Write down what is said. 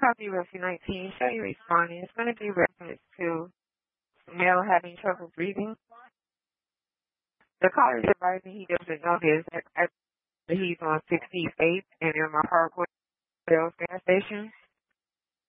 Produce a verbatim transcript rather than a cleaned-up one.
Copy Rescue nineteen. Show you responding. It's going to be reference to male having trouble breathing. The caller is advising he doesn't know this. He's on sixty-eighth and in my Parkway gas station.